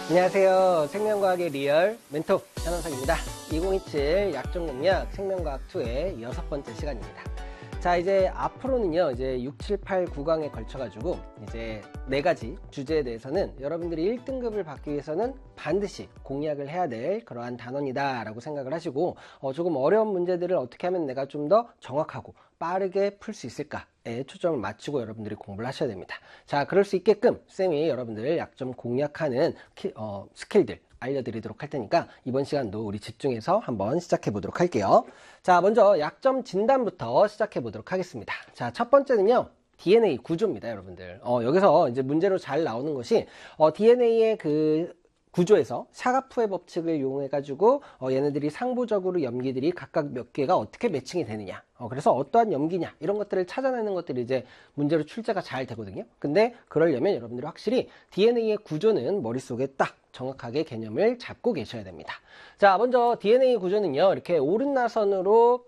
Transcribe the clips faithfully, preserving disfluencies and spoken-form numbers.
안녕하세요. 생명과학의 리얼 멘토 현원석입니다. 이천이십칠 약종공략 생명과학이의 여섯 번째 시간입니다. 자, 이제 앞으로는요, 이제 육, 칠, 팔, 구 강에 걸쳐가지고 이제 네 가지 주제에 대해서는 여러분들이 일 등급을 받기 위해서는 반드시 공략을 해야 될 그러한 단원이다 라고 생각을 하시고, 어, 조금 어려운 문제들을 어떻게 하면 내가 좀 더 정확하고 빠르게 풀 수 있을까에 초점을 맞추고 여러분들이 공부를 하셔야 됩니다. 자, 그럴 수 있게끔 쌤이 여러분들 약점 공략하는 키, 어, 스킬들 알려드리도록 할 테니까 이번 시간도 우리 집중해서 한번 시작해 보도록 할게요. 자, 먼저 약점 진단부터 시작해 보도록 하겠습니다. 자, 첫 번째는요, 디엔에이 구조입니다, 여러분들. 어, 여기서 이제 문제로 잘 나오는 것이 어, 디엔에이의 그 구조에서 샤가프의 법칙을 이용해 가지고 어, 얘네들이 상부적으로 염기들이 각각 몇 개가 어떻게 매칭이 되느냐, 어, 그래서 어떠한 염기냐 이런 것들을 찾아내는 것들이 이제 문제로 출제가 잘 되거든요. 근데 그러려면 여러분들이 확실히 디엔에이의 구조는 머릿속에 딱 정확하게 개념을 잡고 계셔야 됩니다. 자, 먼저 디엔에이 구조는요, 이렇게 오른 나선으로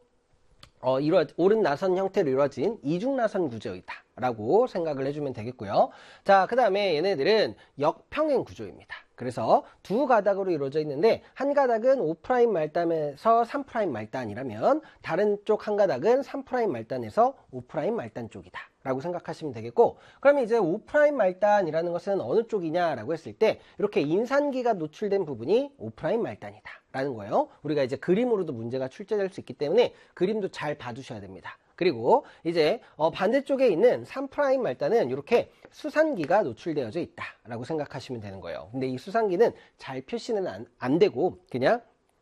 어, 이루어, 오른 나선 형태로 이루어진 이중 나선 구조이다 라고 생각을 해주면 되겠고요. 자, 그 다음에 얘네들은 역평행 구조입니다. 그래서 두 가닥으로 이루어져 있는데 한 가닥은 오 프라임 말단에서 삼 프라임 말단이라면 다른 쪽 한 가닥은 삼 프라임 말단에서 오 프라임 말단 쪽이다 라고 생각하시면 되겠고, 그러면 이제 오 프라임 말단이라는 것은 어느 쪽이냐 라고 했을 때 이렇게 인산기가 노출된 부분이 오 프라임 말단이다 라는 거예요. 우리가 이제 그림으로도 문제가 출제될 수 있기 때문에 그림도 잘 봐두셔야 됩니다. 그리고 이제 어 반대쪽에 있는 삼 프라임 말단은 이렇게 수산기가 노출되어져 있다 라고 생각하시면 되는 거예요. 근데 이 수산기는 잘 표시는 안, 안 되고 그냥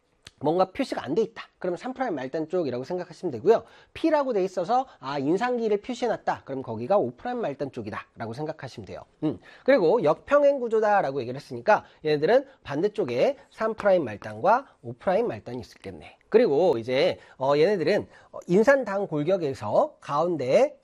뭔가 표시가 안 돼 있다. 그러면 삼 프라임 말단 쪽이라고 생각하시면 되고요. P라고 돼 있어서 아, 인산기를 표시해놨다. 그럼 거기가 오 프라임 말단 쪽이다 라고 생각하시면 돼요. 음. 그리고 역평행 구조다 라고 얘기를 했으니까 얘네들은 반대쪽에 삼 프라임 말단과 오 프라임 말단이 있겠네. 그리고 이제 어, 얘네들은 인산당 골격에서 가운데에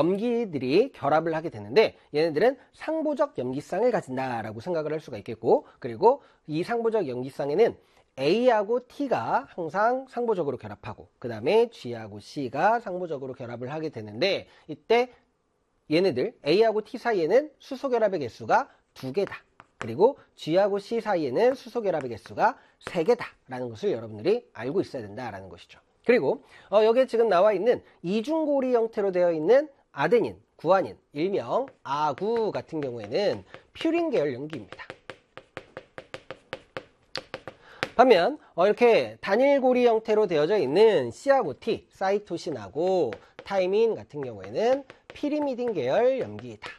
염기들이 결합을 하게 되는데 얘네들은 상보적 염기쌍을 가진다 라고 생각을 할 수가 있겠고, 그리고 이 상보적 염기쌍에는 A하고 T가 항상 상보적으로 결합하고 그 다음에 G하고 C가 상보적으로 결합을 하게 되는데, 이때 얘네들 A하고 T 사이에는 수소결합의 개수가 두 개다. 그리고 G하고 C 사이에는 수소결합의 개수가 세 개다 라는 것을 여러분들이 알고 있어야 된다라는 것이죠. 그리고 어, 여기에 지금 나와 있는 이중고리 형태로 되어 있는 아데닌, 구아닌, 일명 아구 같은 경우에는 퓨린 계열 염기입니다. 반면 어, 이렇게 단일고리 형태로 되어져 있는 C하고 T, 사이토신하고 타이민 같은 경우에는 피리미딘 계열 염기이다.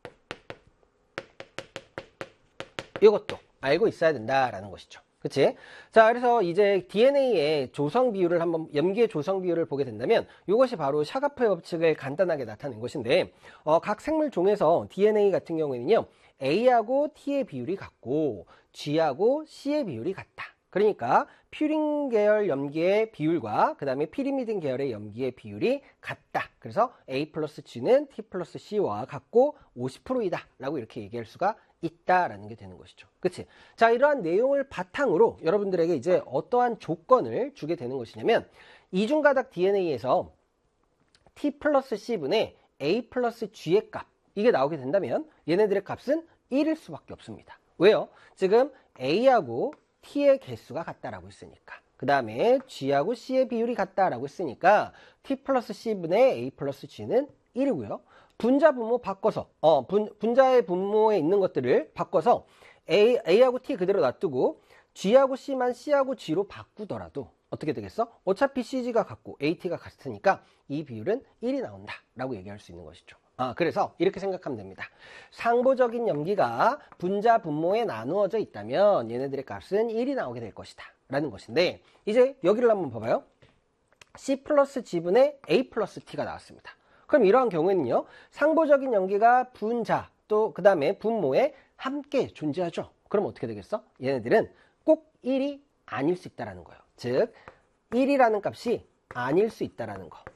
이것도 알고 있어야 된다라는 것이죠. 그치? 자, 그래서 이제 디엔에이의 조성 비율을 한번, 염기의 조성 비율을 보게 된다면 이것이 바로 샤가프의 법칙을 간단하게 나타낸 것인데, 어, 각 생물 종에서 디엔에이 같은 경우에는요, A하고 T의 비율이 같고 G하고 C의 비율이 같다. 그러니까 퓨린 계열 염기의 비율과 그 다음에 피리미딘 계열의 염기의 비율이 같다. 그래서 A 플러스 G는 T 플러스 C와 같고 오십 퍼센트이다 라고 이렇게 얘기할 수가 있다라는 게 되는 것이죠. 그치? 자, 이러한 내용을 바탕으로 여러분들에게 이제 어떠한 조건을 주게 되는 것이냐면, 이중가닥 디엔에이에서 T 플러스 C분의 A 플러스 G의 값, 이게 나오게 된다면 얘네들의 값은 일일 수밖에 없습니다. 왜요? 지금 A하고 T의 개수가 같다라고 했으니까. 그 다음에 G하고 C의 비율이 같다라고 했으니까 T 플러스 C분의 A 플러스 G는 일이고요. 분자 분모 바꿔서 어 분, 분자의 분모에 있는 것들을 바꿔서 A, A하고 T 그대로 놔두고 G하고 C만 C하고 G로 바꾸더라도 어떻게 되겠어? 어차피 씨지가 같고 에이티가 같으니까 이 비율은 일이 나온다 라고 얘기할 수 있는 것이죠. 아, 그래서 이렇게 생각하면 됩니다. 상보적인 염기가 분자 분모에 나누어져 있다면 얘네들의 값은 일이 나오게 될 것이다 라는 것인데, 이제 여기를 한번 봐봐요. C 플러스 G분의 A 플러스 T가 나왔습니다. 그럼 이러한 경우에는요, 상보적인 염기가 분자 또 그 다음에 분모에 함께 존재하죠. 그럼 어떻게 되겠어? 얘네들은 꼭 일이 아닐 수 있다는 거예요. 즉 일이라는 값이 아닐 수 있다는 거.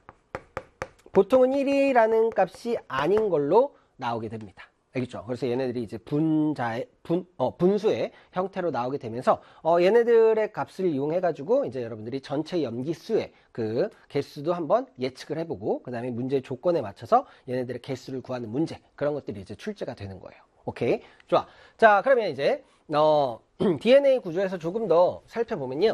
보통은 일이라는 값이 아닌 걸로 나오게 됩니다. 알겠죠? 그래서 얘네들이 이제 분자의, 분, 어, 분수의 형태로 나오게 되면서, 어, 얘네들의 값을 이용해가지고, 이제 여러분들이 전체 염기수의 그 개수도 한번 예측을 해보고, 그 다음에 문제의 조건에 맞춰서 얘네들의 개수를 구하는 문제, 그런 것들이 이제 출제가 되는 거예요. 오케이? 좋아. 자, 그러면 이제, 어, 디엔에이 구조에서 조금 더 살펴보면요.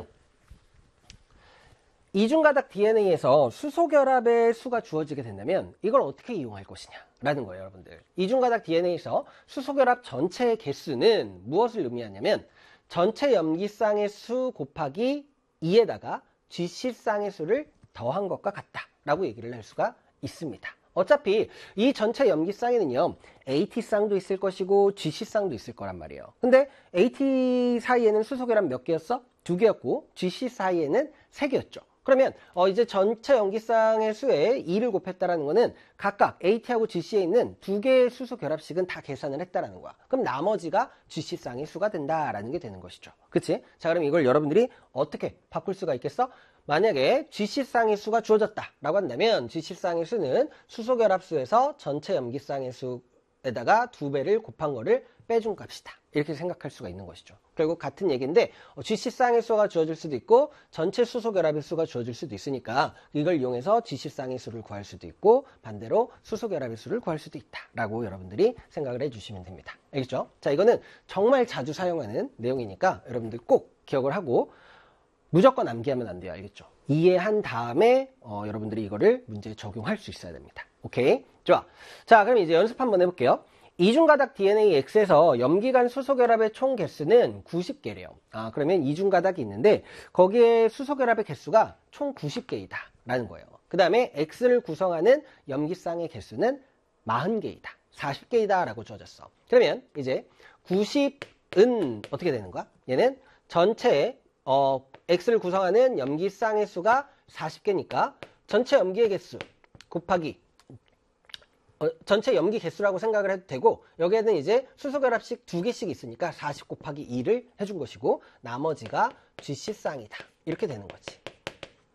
이중가닥 디엔에이에서 수소결합의 수가 주어지게 된다면 이걸 어떻게 이용할 것이냐라는 거예요, 여러분들. 이중가닥 디엔에이에서 수소결합 전체의 개수는 무엇을 의미하냐면 전체 염기쌍의 수 곱하기 이에다가 지씨쌍의 수를 더한 것과 같다라고 얘기를 할 수가 있습니다. 어차피 이 전체 염기쌍에는요, 에이티쌍도 있을 것이고 지씨쌍도 있을 거란 말이에요. 근데 에이티 사이에는 수소결합 몇 개였어? 두 개였고 지씨 사이에는 세 개였죠. 그러면 어 이제 전체 염기쌍의 수에 이를 곱했다라는 거는 각각 에이티하고 지씨에 있는 두 개의 수소 결합식은 다 계산을 했다라는 거야. 그럼 나머지가 지씨쌍의 수가 된다라는 게 되는 것이죠. 그치? 자, 그럼 이걸 여러분들이 어떻게 바꿀 수가 있겠어? 만약에 지씨쌍의 수가 주어졌다라고 한다면 지씨쌍의 수는 수소 결합수에서 전체 염기쌍의 수에다가 두 배를 곱한 거를 빼준 값이다. 이렇게 생각할 수가 있는 것이죠. 결국 같은 얘기인데 지씨쌍의 수가 주어질 수도 있고 전체 수소 결합의 수가 주어질 수도 있으니까 이걸 이용해서 지씨쌍의 수를 구할 수도 있고 반대로 수소 결합의 수를 구할 수도 있다라고 여러분들이 생각을 해주시면 됩니다. 알겠죠? 자, 이거는 정말 자주 사용하는 내용이니까 여러분들 꼭 기억을 하고 무조건 암기하면 안 돼요. 알겠죠? 이해한 다음에 어, 여러분들이 이거를 문제에 적용할 수 있어야 됩니다. 오케이? 좋아. 자, 그럼 이제 연습 한번 해볼게요. 이중가닥 디엔에이 X에서 염기간 수소결합의 총 개수는 구십 개래요. 아, 그러면 이중가닥이 있는데 거기에 수소결합의 개수가 총 구십 개이다 라는 거예요. 그 다음에 X를 구성하는 염기쌍의 개수는 사십 개이다. 사십 개이다 라고 주어졌어. 그러면 이제 구십은 어떻게 되는 거야? 얘는 전체 어, X를 구성하는 염기쌍의 수가 사십 개니까 전체 염기의 개수 곱하기 어, 전체 염기 개수라고 생각을 해도 되고 여기에는 이제 수소결합식 두 개씩 있으니까 사십 곱하기 이를 해준 것이고 나머지가 지씨쌍이다. 이렇게 되는 거지.